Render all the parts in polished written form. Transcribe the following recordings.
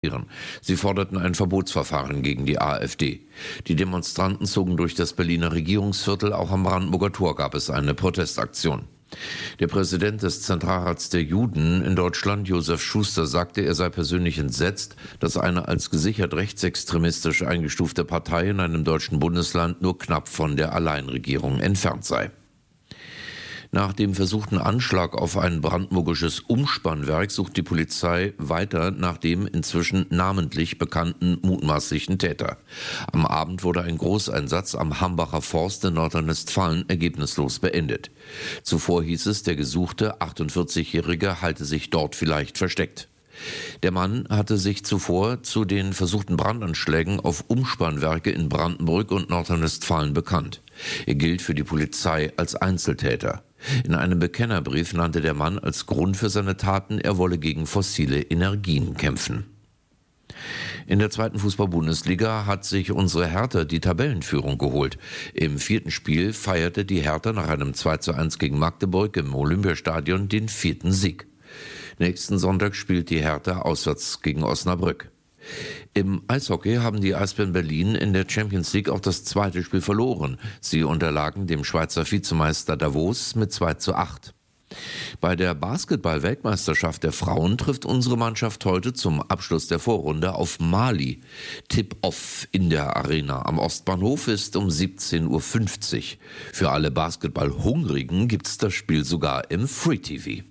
Sie forderten ein Verbotsverfahren gegen die AfD. Die Demonstranten zogen durch das Berliner Regierungsviertel, auch am Brandenburger Tor gab es eine Protestaktion. Der Präsident des Zentralrats der Juden in Deutschland, Josef Schuster, sagte, er sei persönlich entsetzt, dass eine als gesichert rechtsextremistisch eingestufte Partei in einem deutschen Bundesland nur knapp von der Alleinregierung entfernt sei. Nach dem versuchten Anschlag auf ein brandenburgisches Umspannwerk sucht die Polizei weiter nach dem inzwischen namentlich bekannten mutmaßlichen Täter. Am Abend wurde ein Großeinsatz am Hambacher Forst in Nordrhein-Westfalen ergebnislos beendet. Zuvor hieß es, der gesuchte 48-Jährige halte sich dort vielleicht versteckt. Der Mann hatte sich zuvor zu den versuchten Brandanschlägen auf Umspannwerke in Brandenburg und Nordrhein-Westfalen bekannt. Er gilt für die Polizei als Einzeltäter. In einem Bekennerbrief nannte der Mann als Grund für seine Taten, er wolle gegen fossile Energien kämpfen. In der 2. Fußball-Bundesliga hat sich unsere Hertha die Tabellenführung geholt. Im 4. Spiel feierte die Hertha nach einem 2:1 gegen Magdeburg im Olympiastadion den 4. Sieg. Nächsten Sonntag spielt die Hertha auswärts gegen Osnabrück. Im Eishockey haben die Eisbären Berlin in der Champions League auch das 2. Spiel verloren. Sie unterlagen dem Schweizer Vizemeister Davos mit 2:8. Bei der Basketball-Weltmeisterschaft der Frauen trifft unsere Mannschaft heute zum Abschluss der Vorrunde auf Mali. Tip-Off in der Arena am Ostbahnhof ist um 17:50 Uhr. Für alle Basketball-Hungrigen gibt es das Spiel sogar im Free TV.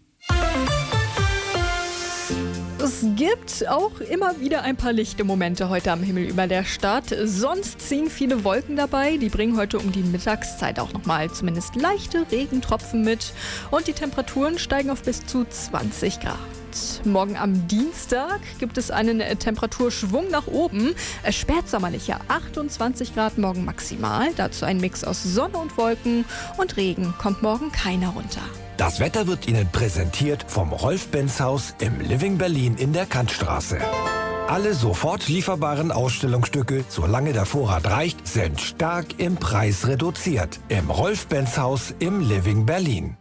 Es gibt auch immer wieder ein paar lichte Momente heute am Himmel über der Stadt. Sonst ziehen viele Wolken dabei. Die bringen heute um die Mittagszeit auch nochmal zumindest leichte Regentropfen mit. Und die Temperaturen steigen auf bis zu 20 Grad. Morgen am Dienstag gibt es einen Temperaturschwung nach oben. Spätsommerlicher 28 Grad morgen maximal. Dazu ein Mix aus Sonne und Wolken. Und Regen kommt morgen keiner runter. Das Wetter wird Ihnen präsentiert vom Rolf-Benz-Haus im Living Berlin in der Kantstraße. Alle sofort lieferbaren Ausstellungsstücke, solange der Vorrat reicht, sind stark im Preis reduziert. Im Rolf-Benz-Haus im Living Berlin.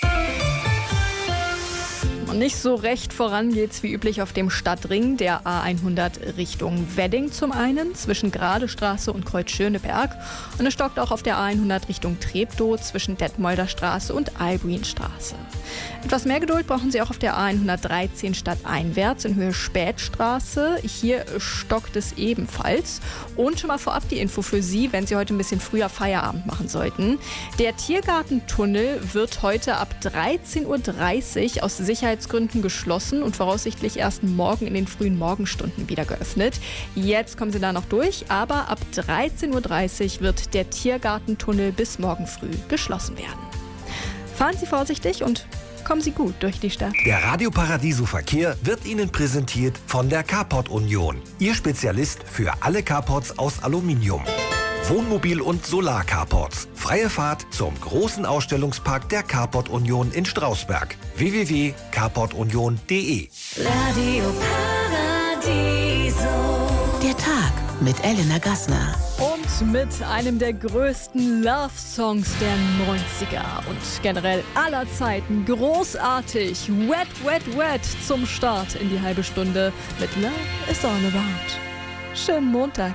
Nicht so recht voran geht's wie üblich auf dem Stadtring der A100 Richtung Wedding zum einen, zwischen Gradestraße und Kreuz Schöneberg. Und es stockt auch auf der A100 Richtung Treptow zwischen Detmolder Straße und Albuinstraße. Etwas mehr Geduld brauchen Sie auch auf der A113 stadteinwärts in Höhe Spätstraße. Hier stockt es ebenfalls. Und schon mal vorab die Info für Sie, wenn Sie heute ein bisschen früher Feierabend machen sollten. Der Tiergartentunnel wird heute ab 13:30 Uhr aus Sicherheitsgründen geschlossen und voraussichtlich erst morgen in den frühen Morgenstunden wieder geöffnet. Jetzt kommen Sie da noch durch, aber ab 13:30 Uhr wird der Tiergartentunnel bis morgen früh geschlossen werden. Fahren Sie vorsichtig und kommen Sie gut durch die Stadt. Der Radio Paradiso Verkehr wird Ihnen präsentiert von der Carport Union. Ihr Spezialist für alle Carports aus Aluminium. Wohnmobil- und Solar-Carports. Freie Fahrt zum großen Ausstellungspark der Carport Union in Strausberg. www.carportunion.de. Radio Paradiso. Der Tag mit Elena Gassner. Und mit einem der größten Love-Songs der 90er und generell aller Zeiten. Großartig. Wet, wet, wet zum Start in die halbe Stunde mit Love is all around. Schönen Montag.